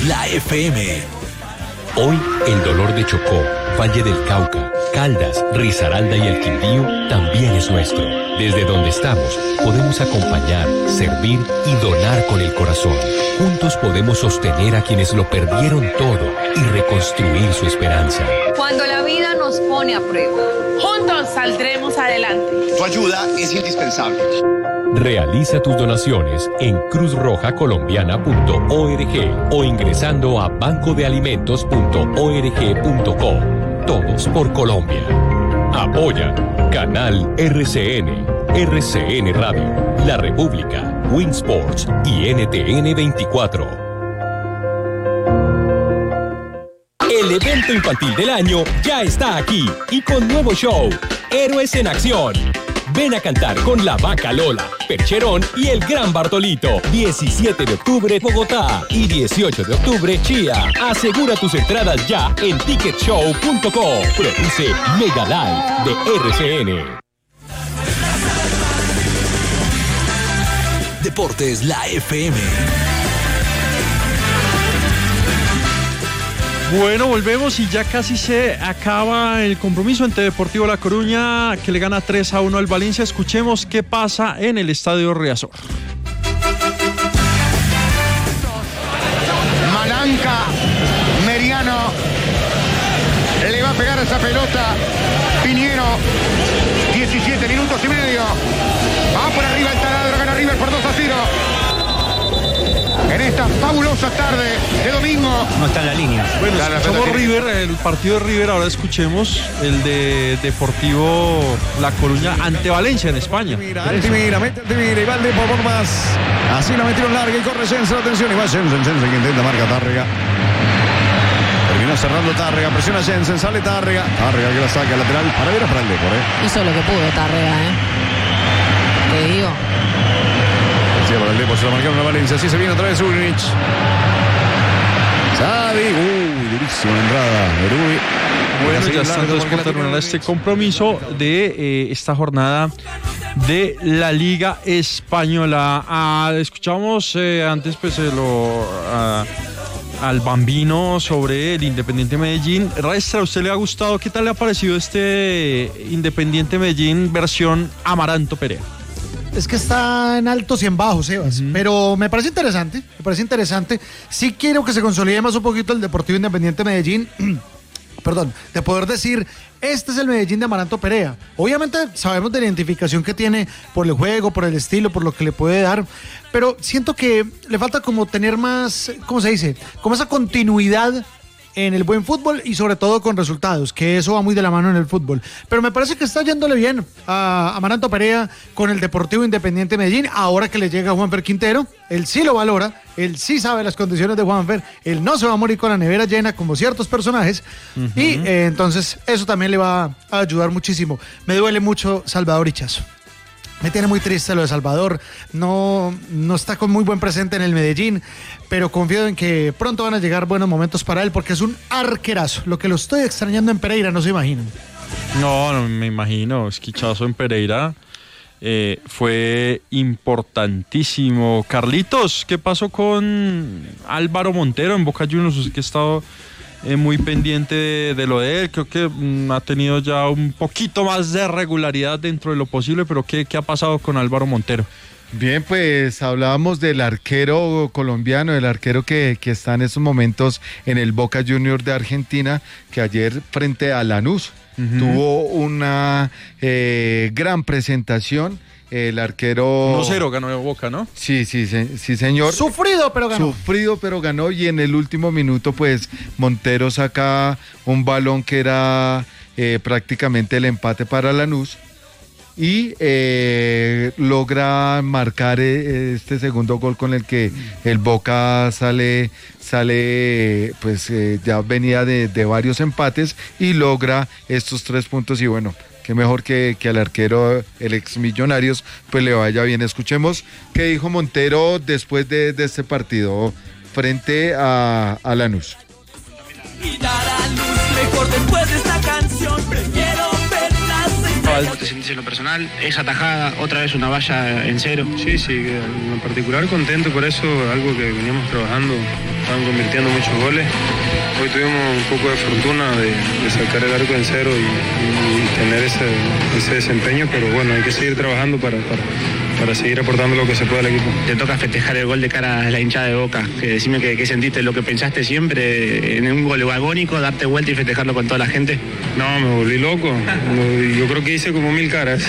Deportes La FM. Hoy el dolor de Chocó, Valle del Cauca, Caldas, Risaralda y el Quindío también es nuestro. Desde donde estamos, podemos acompañar, servir y donar con el corazón. Juntos podemos sostener a quienes lo perdieron todo y reconstruir su esperanza. Cuando la vida nos pone a prueba, juntos saldremos adelante. Tu ayuda es indispensable. Realiza tus donaciones en cruzrojacolombiana.org o ingresando a bancodealimentos.org.co. Todos por Colombia. Apoya Canal RCN, RCN Radio, La República, Winsports y NTN 24. El evento infantil del año ya está aquí y con nuevo show, Héroes en Acción. Ven a cantar con La Vaca Lola, Percherón y el Gran Bartolito. 17 de octubre, Bogotá. Y 18 de octubre, Chía. Asegura tus entradas ya en ticketshow.co. Produce Mega Live de RCN. Deportes La FM. Bueno, volvemos y ya casi se acaba el compromiso entre Deportivo La Coruña, que le gana 3-1 al Valencia. Escuchemos qué pasa en el Estadio Riazor. Malanca, Meriano, le va a pegar esa pelota, Piñero, 17 minutos y medio, va por arriba el taladro, gana River por 2-0. En esta fabulosa tarde de domingo. No está en la línea. Bueno, escuchamos River, el partido de River, ahora escuchemos el de Deportivo La Coruña ante Valencia en España. Altimira, mete Altimira y va el Depo por más. Así la metieron larga y corre Jensen, atención, y va Jensen que intenta marca Tárrega. Terminó cerrando Tárrega, presiona Jensen, sale Tárrega que la saca lateral para el Depo, Hizo lo que pudo Tárrega, Te digo. Para el Depo, se lo marcaron a Valencia, así se viene otra vez Urinich. Xavi, durísima entrada de Rui. Bueno, ya están todos por terminar este compromiso de esta jornada de la Liga Española. Escuchamos antes pues al Bambino sobre el Independiente Medellín. Raestra, ¿a usted le ha gustado? ¿Qué tal le ha parecido este Independiente Medellín versión Amaranto Perea? Es que está en altos y en bajos, Sebas, pero me parece interesante, Sí quiero que se consolide más un poquito el Deportivo Independiente Medellín, de poder decir, este es el Medellín de Amaranto Perea. Obviamente sabemos de la identificación que tiene por el juego, por el estilo, por lo que le puede dar, pero siento que le falta como tener más, ¿cómo se dice? Como esa continuidad en el buen fútbol y sobre todo con resultados, que eso va muy de la mano en el fútbol. Pero me parece que está yéndole bien a Amaranto Perea con el Deportivo Independiente Medellín, ahora que le llega Juanfer Quintero. Él sí lo valora, él sí sabe las condiciones de Juanfer, él no se va a morir con la nevera llena como ciertos personajes, y entonces eso también le va a ayudar muchísimo. Me duele mucho Salvador Hichazo. Me tiene muy triste lo de Salvador, no está con muy buen presente en el Medellín, pero confío en que pronto van a llegar buenos momentos para él, porque es un arquerazo. Lo que lo estoy extrañando en Pereira, no se imaginan. No me imagino, es que Hichazo en Pereira fue importantísimo. Carlitos, ¿qué pasó con Álvaro Montero en Boca Juniors? Usted que ha estado muy pendiente de lo de él, creo que ha tenido ya un poquito más de regularidad dentro de lo posible, pero ¿qué ha pasado con Álvaro Montero? Bien, pues hablábamos del arquero colombiano, del arquero que está en estos momentos en el Boca Juniors de Argentina, que ayer frente a Lanús tuvo una gran presentación. El arquero 1-0 ganó Boca, ¿no? Sí, señor. Sufrido, pero ganó. Y en el último minuto, pues, Montero saca un balón que era prácticamente el empate para Lanús y logra marcar este segundo gol con el que el Boca sale pues ya venía de varios empates y logra estos 3 puntos y bueno, qué mejor que al arquero, el ex Millonarios, pues le vaya bien. Escuchemos qué dijo Montero después de este partido frente a Lanús. ya... ¿Cómo te sentís en lo personal? ¿Esa tajada, otra vez una valla en cero? Sí, en particular contento por eso, algo que veníamos trabajando, estaban convirtiendo muchos goles. Hoy tuvimos un poco de fortuna de sacar el arco en cero y tener ese desempeño, pero bueno, hay que seguir trabajando para seguir aportando lo que se pueda al equipo. Te toca festejar el gol de cara a la hinchada de Boca. Decime que sentiste lo que pensaste siempre en un gol agónico, darte vuelta y festejarlo con toda la gente. No, me volví loco. Yo creo que hice como 1000 caras.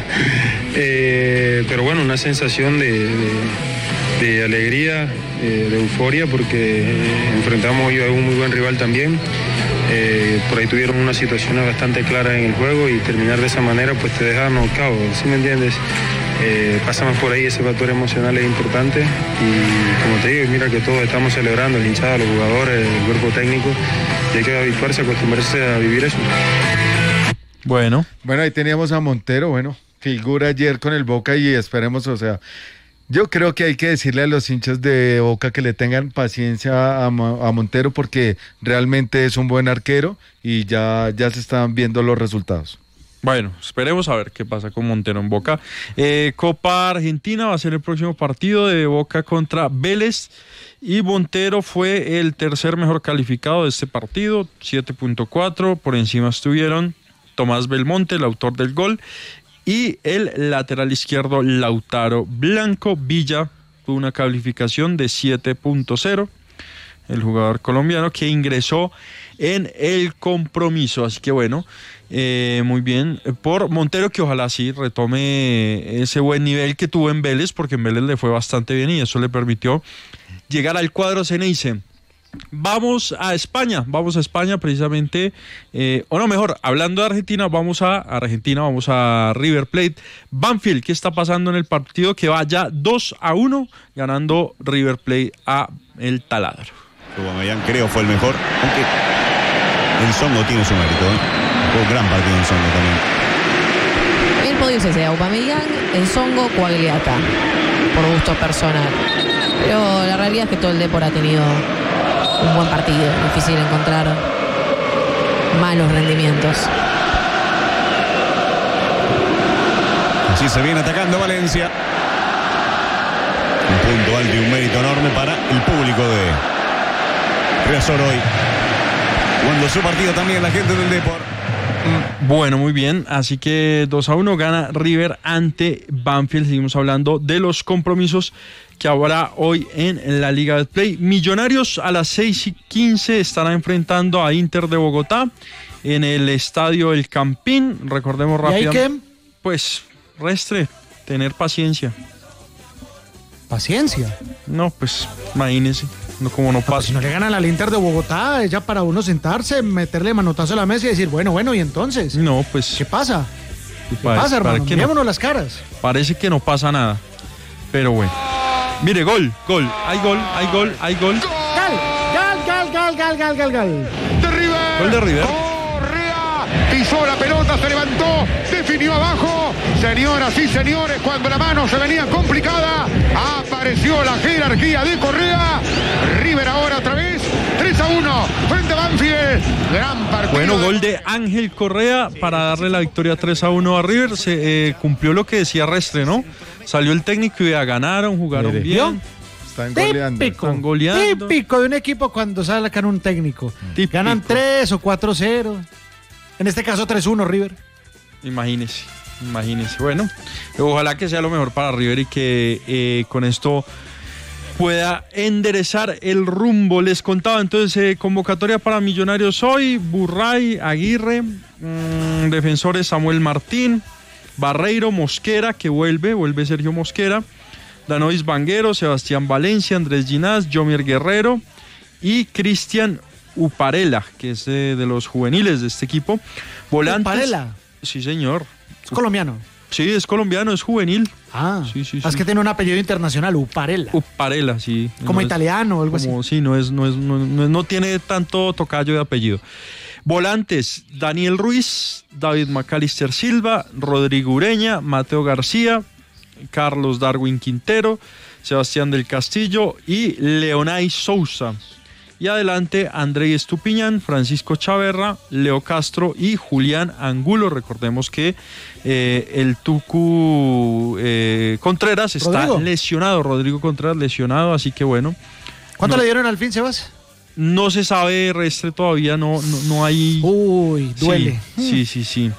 Pero bueno, una sensación de alegría, de euforia, porque enfrentamos hoy a un muy buen rival también. Por ahí tuvieron unas situaciones bastante claras en el juego y terminar de esa manera pues te deja knockout, ¿sí me entiendes? Pasamos por ahí, ese factor emocional es importante y como te digo, mira que todos estamos celebrando, la hinchada, los jugadores, el cuerpo técnico, y hay que habituarse, acostumbrarse a vivir eso. Bueno, ahí teníamos a Montero, figura ayer con el Boca y esperemos, yo creo que hay que decirle a los hinchas de Boca que le tengan paciencia a Montero porque realmente es un buen arquero y ya se están viendo los resultados. Bueno, esperemos a ver qué pasa con Montero en Boca. Copa Argentina va a ser el próximo partido de Boca contra Vélez y Montero fue el tercer mejor calificado de este partido, 7.4, por encima estuvieron Tomás Belmonte, el autor del gol, y el lateral izquierdo Lautaro Blanco. Villa tuvo una calificación de 7.0, el jugador colombiano que ingresó en el compromiso, así que bueno, muy bien por Montero, que ojalá sí retome ese buen nivel que tuvo en Vélez, porque en Vélez le fue bastante bien y eso le permitió llegar al cuadro Ceneice. Vamos a España precisamente, o no, mejor, hablando de Argentina, vamos a River Plate. Banfield, ¿qué está pasando en el partido que va ya 2-1 ganando River Plate a el Taladro? Aubameyang creo fue el mejor, aunque el Songo tiene su mérito, fue un gran partido en Songo también. El podio se sea Aubameyang, el Songo, Quagliata, por gusto personal. Pero la realidad es que todo el Depor ha tenido un buen partido, difícil encontrar malos rendimientos. Así se viene atacando Valencia. Un punto alto y un mérito enorme para el público de Riazor hoy. Cuando su partido también la gente del Depor. Bueno, muy bien, así que 2-1 gana River ante Banfield. Seguimos hablando de los compromisos que habrá hoy en la Liga Betplay. Millonarios a las 6:15 estará enfrentando a Inter de Bogotá en el estadio El Campín. Recordemos rápidamente. Pues, Restre, tener paciencia. ¿Paciencia? No, pues, imagínese. No, como no pasa. Pues si no le ganan al Inter de Bogotá, es ya para uno sentarse, meterle manotazo a la mesa y decir, bueno, ¿y entonces? No, pues... ¿Qué pasa? ¿Qué pasa, hermano? Mirémonos las caras. Parece que no pasa nada, pero bueno. Mire, gol. Hay gol. Gal. De River. Gol de River. Correa pisó la pelota, se levantó, definió abajo. Señoras y señores, cuando la mano se venía complicada, apareció la jerarquía de Correa. River ahora otra vez, 3-1, frente a Banfield. Gran partido. Bueno, gol de Ángel Correa para darle la victoria 3-1 a River. Se cumplió lo que decía Restre, ¿no? Salió el técnico y ganaron, jugaron bien. Están goleando. Típico de un equipo cuando sacan un técnico. Típico. Ganan 3 o 4-0. En este caso 3-1 River. Imagínese. Bueno, ojalá que sea lo mejor para River y que con esto pueda enderezar el rumbo. Les contaba entonces convocatoria para Millonarios hoy: Burray, Aguirre, defensores Samuel Martín, Barreiro, Mosquera, que vuelve Sergio Mosquera, Danois Vanguero, Sebastián Valencia, Andrés Ginás, Jomier Guerrero y Cristian Uparela, que es de los juveniles de este equipo. Volantes. ¿Uparela? Sí, señor. ¿Es colombiano? Sí, es colombiano, es juvenil. Ah, sí. Es que tiene un apellido internacional, Uparela. Uparela, sí. Como no italiano o algo así. Sí, no tiene tanto tocayo de apellido. Volantes: Daniel Ruiz, David Macalister Silva, Rodrigo Ureña, Mateo García, Carlos Darwin Quintero, Sebastián del Castillo y Leonay Sousa. Y adelante, Andrei Estupiñán, Francisco Chaverra, Leo Castro y Julián Angulo. Recordemos que el Tucu Contreras está lesionado, Rodrigo Contreras lesionado, así que bueno. ¿Cuánto le dieron al fin, Sebas? No se sabe, Restre, todavía no hay... Uy, duele. Sí.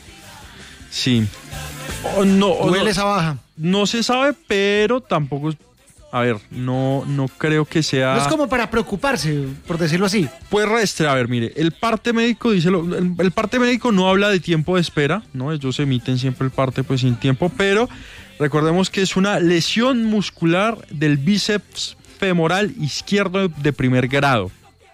Duele esa baja. No se sabe, pero tampoco... A ver, no creo que sea... No es como para preocuparse, por decirlo así. Pues Restre, a ver, mire, el parte médico dice el parte médico no habla de tiempo de espera, ¿no? Ellos emiten siempre el parte pues sin tiempo, pero recordemos que es una lesión muscular del bíceps femoral izquierdo de primer grado.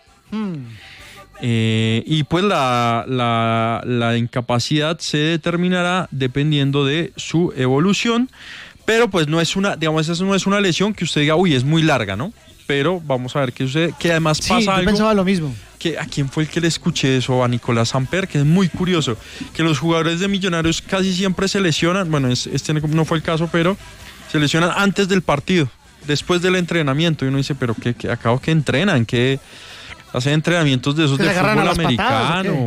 Y pues la incapacidad se determinará dependiendo de su evolución. Pero pues no es esa no es una lesión que usted diga, uy, es muy larga, ¿no? Pero vamos a ver qué sucede, que además pasa algo. Yo pensaba lo mismo. ¿A quién fue el que le escuché eso? A Nicolás Samper, que es muy curioso, que los jugadores de Millonarios casi siempre se lesionan, bueno, este no fue el caso, pero se lesionan antes del partido, después del entrenamiento, y uno dice, pero ¿qué acabo que entrenan? ¿Qué hacen entrenamientos de esos de fútbol americano?